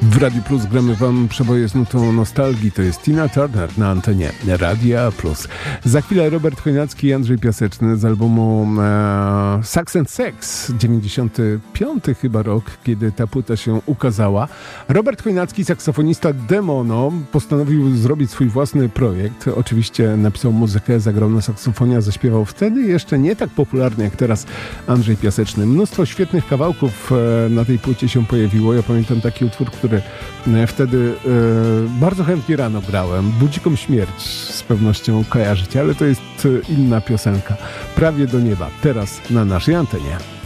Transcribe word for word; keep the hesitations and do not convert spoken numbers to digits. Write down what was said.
W Radiu Plus gramy wam przeboje z nutą nostalgii. To jest Tina Turner na antenie Radia Plus. Za chwilę Robert Chojnacki i Andrzej Piaseczny z albumu e, Sax and Sex, dziewięćdziesiąty piąty chyba rok, kiedy ta płyta się ukazała. Robert Chojnacki, saksofonista Demono, postanowił zrobić swój własny projekt. Oczywiście napisał muzykę, zagrał na saksofonie, zaśpiewał wtedy jeszcze nie tak popularnie jak teraz Andrzej Piaseczny. Mnóstwo świetnych kawałków e, na tej płycie się pojawiło. Ja pamiętam taki utwór, który wtedy e, bardzo chętnie rano grałem. Budzikom śmierć z pewnością kojarzycie, ale to jest inna piosenka. Prawie do nieba. Teraz na naszej antenie.